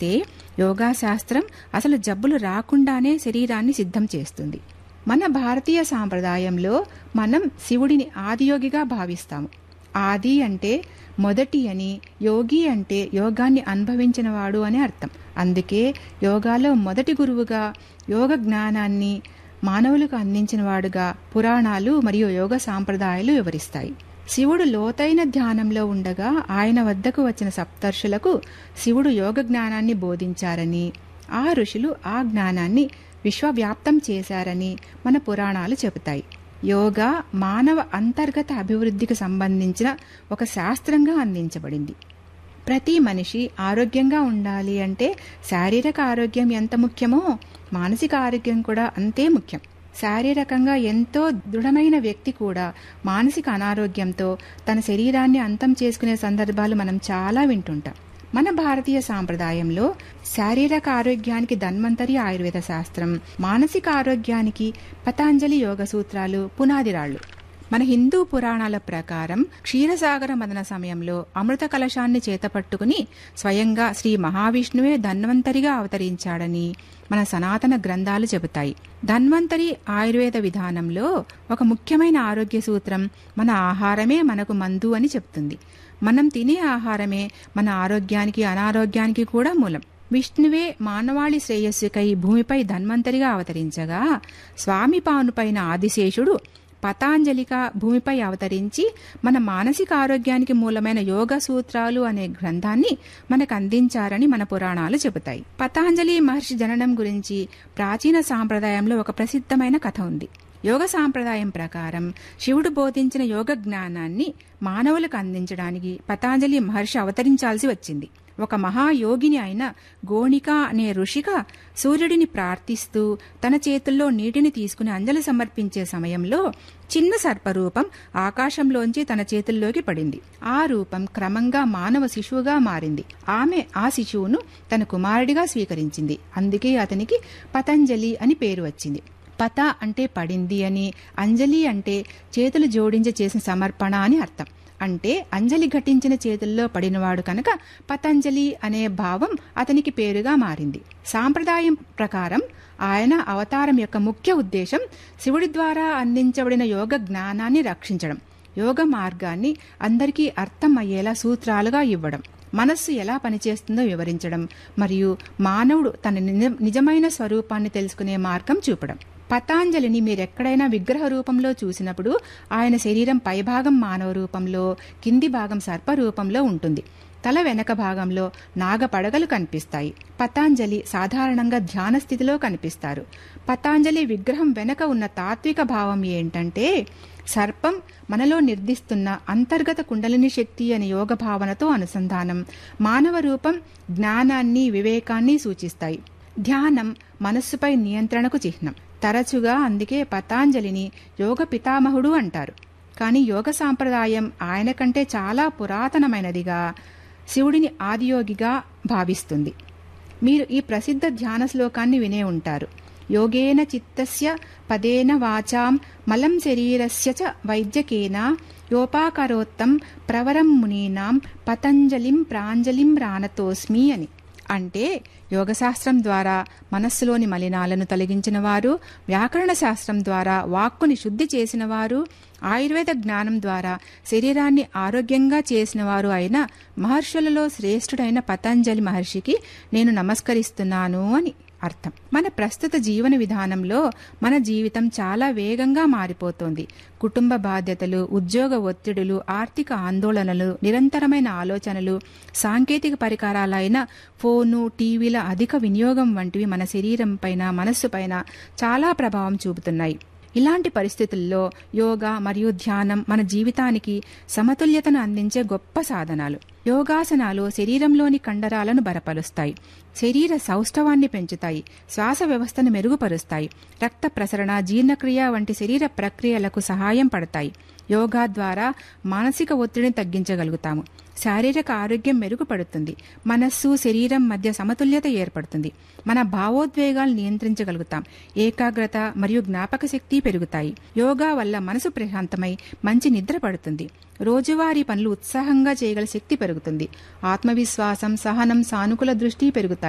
అయితే యోగా శాస్త్రం అసలు జబ్బులు రాకుండానే శరీరాన్ని సిద్ధం చేస్తుంది. మన భారతీయ సాంప్రదాయంలో మనం శివుడిని ఆదియోగిగా భావిస్తాము. ఆది అంటే మొదటి అని, యోగి అంటే యోగాన్ని అనుభవించినవాడు అని అర్థం. అందుకే యోగాలో మొదటి గురువుగా, యోగ జ్ఞానాన్ని మానవులకు అందించినవాడుగా పురాణాలు మరియు యోగ సాంప్రదాయాలు వివరిస్తాయి. శివుడు లోతైన ధ్యానంలో ఉండగా ఆయన వద్దకు వచ్చిన సప్తర్షులకు శివుడు యోగ జ్ఞానాన్ని బోధించారని, ఆ ఋషులు ఆ జ్ఞానాన్ని విశ్వవ్యాప్తం చేశారని మన పురాణాలు చెబుతాయి. యోగా మానవ అంతర్గత అభివృద్ధికి సంబంధించిన ఒక శాస్త్రంగా అందించబడింది. ప్రతి మనిషి ఆరోగ్యంగా ఉండాలి అంటే శారీరక ఆరోగ్యం ఎంత ముఖ్యమో మానసిక ఆరోగ్యం కూడా అంతే ముఖ్యం. శారీరకంగా ఎంతో దృఢమైన వ్యక్తి కూడా మానసిక అనారోగ్యంతో తన శరీరాన్ని అంతం చేసుకునే సందర్భాలు మనం చాలా వింటుంటాం. మన భారతీయ సాంప్రదాయంలో శారీరక ఆరోగ్యానికి ధన్వంతరి ఆయుర్వేద శాస్త్రం, మానసిక ఆరోగ్యానికి పతాంజలి యోగ సూత్రాలు పునాదిరాళ్లు. మన హిందూ పురాణాల ప్రకారం క్షీరసాగర మదన సమయంలో అమృత కలశాన్ని చేతపట్టుకుని స్వయంగా శ్రీ మహావిష్ణువే ధన్వంతరిగా అవతరించాడని మన సనాతన గ్రంథాలు చెబుతాయి. ధన్వంతరి ఆయుర్వేద విధానంలో ఒక ముఖ్యమైన ఆరోగ్య సూత్రం మన ఆహారమే మనకు మందు అని చెప్తుంది. మనం తినే ఆహారమే మన ఆరోగ్యానికి అనారోగ్యానికి కూడా మూలం. విష్ణువే మానవాళి శ్రేయస్సుకై భూమిపై ధన్వంతరిగా అవతరించగా స్వామి పానుపైన ఆదిశేషుడు పతాంజలిగా భూమిపై అవతరించి మన మానసిక ఆరోగ్యానికి మూలమైన యోగ సూత్రాలు అనే గ్రంథాన్ని మనకు అందించారని మన పురాణాలు చెబుతాయి. పతాంజలి మహర్షి జననం గురించి ప్రాచీన సాంప్రదాయంలో ఒక ప్రసిద్ధమైన కథ ఉంది. యోగ సాంప్రదాయం ప్రకారం శివుడు బోధించిన యోగ జ్ఞానాన్ని మానవులకు అందించడానికి పతాంజలి మహర్షి అవతరించాల్సి వచ్చింది. ఒక మహాయోగిని అయిన గోణిక అనే ఋషిక సూర్యుడిని ప్రార్థిస్తూ తన చేతుల్లో నీటిని తీసుకుని అంజలి సమర్పించే సమయంలో చిన్న సర్పరూపం ఆకాశంలోంచి తన చేతుల్లోకి పడింది. ఆ రూపం క్రమంగా మానవ శిశువుగా మారింది. ఆమె ఆ శిశువును తన కుమారుడిగా స్వీకరించింది. అందుకే అతనికి పతంజలి అని పేరు వచ్చింది. పత అంటే పడింది అని, అంజలి అంటే చేతులు జోడించి చేసిన సమర్పణ అని అర్థం. అంటే అంజలి ఘటించిన చేతుల్లో పడినవాడు కనుక పతంజలి అనే భావం అతనికి పేరుగా మారింది. సాంప్రదాయం ప్రకారం ఆయన అవతారం యొక్క ముఖ్య ఉద్దేశం శివుడి ద్వారా అందించబడిన యోగ జ్ఞానాన్ని రక్షించడం, యోగ మార్గాన్ని అందరికీ అర్థం అయ్యేలా సూత్రాలుగా ఇవ్వడం, మనస్సు ఎలా పనిచేస్తుందో వివరించడం మరియు మానవుడు తన నిజమైన స్వరూపాన్ని తెలుసుకునే మార్గం చూపడం. పతాంజలిని మీరెక్కడైనా విగ్రహ రూపంలో చూసినప్పుడు ఆయన శరీరం పైభాగం మానవ రూపంలో, కింది భాగం సర్ప రూపంలో ఉంటుంది. తల వెనక భాగంలో నాగపడగలు కనిపిస్తాయి. పతాంజలి సాధారణంగా ధ్యాన స్థితిలో కనిపిస్తారు. పతాంజలి విగ్రహం వెనక ఉన్న తాత్విక భావం ఏంటంటే సర్పం మనలో నిర్దిస్తున్న అంతర్గత కుండలిని శక్తి అనే యోగ భావనతో అనుసంధానం, మానవ రూపం జ్ఞానాన్ని వివేకాన్ని సూచిస్తాయి. ధ్యానం మనస్సుపై నియంత్రణకు చిహ్నం. తరచుగా అందుకే పతాంజలిని యోగ పితామహుడు అంటారు. కానీ యోగ సాంప్రదాయం ఆయన కంటే చాలా పురాతనమైనదిగా, శివుడిని ఆదియోగిగా భావిస్తుంది. మీరు ఈ ప్రసిద్ధ ధ్యాన శ్లోకాన్ని వినే ఉంటారు. యోగేన చిత్తస్య పదేన వాచాం మలం శరీరస్య చ వైద్యకేన యోపాకరోత్తం ప్రవరం మునీనాం పతంజలిం ప్రాంజలిం రానతోస్మి అని. అంటే యోగశాస్త్రం ద్వారా మనస్సులోని మలినాలను తొలగించిన వారు, వ్యాకరణ శాస్త్రం ద్వారా వాక్కుని శుద్ధి చేసిన వారు, ఆయుర్వేద జ్ఞానం ద్వారా శరీరాన్ని ఆరోగ్యంగా చేసిన వారు అయిన మహర్షులలో శ్రేష్ఠుడైన పతంజలి మహర్షికి నేను నమస్కరిస్తున్నాను అని అర్థం. మన ప్రస్తుత జీవన విధానంలో మన జీవితం చాలా వేగంగా మారిపోతోంది. కుటుంబ బాధ్యతలు, ఉద్యోగ ఒత్తిడులు, ఆర్థిక ఆందోళనలు, నిరంతరమైన ఆలోచనలు, సాంకేతిక పరికరాలైన ఫోను, టీవీల అధిక వినియోగం వంటివి మన శరీరం పైన, మనస్సు పైన చాలా ప్రభావం చూపుతున్నాయి. ఇలాంటి పరిస్థితుల్లో యోగా మరియు ధ్యానం మన జీవితానికి సమతుల్యతను అందించే గొప్ప సాధనాలు. యోగాసనాలు శరీరంలోని కండరాలను బలపరుస్తాయి, శరీర సౌష్ఠవాన్ని పెంచుతాయి, శ్వాస వ్యవస్థను మెరుగుపరుస్తాయి, రక్త ప్రసరణ, జీర్ణక్రియ వంటి శరీర ప్రక్రియలకు సహాయం పడతాయి. యోగా ద్వారా మానసిక ఒత్తిడిని తగ్గించగలుగుతాము. శారీరక ఆరోగ్యం మెరుగుపడుతుంది. మనస్సు, శరీరం మధ్య సమతుల్యత ఏర్పడుతుంది. మన భావోద్వేగాలు నియంత్రించగలుగుతాం. ఏకాగ్రత మరియు జ్ఞాపక శక్తి పెరుగుతాయి. యోగా వల్ల మనసు ప్రశాంతమై మంచి నిద్ర పడుతుంది. రోజువారీ పనులు ఉత్సాహంగా చేయగల శక్తి పెరుగుతుంది. ఆత్మవిశ్వాసం, సహనం, సానుకూల దృష్టి పెరుగుతాయి.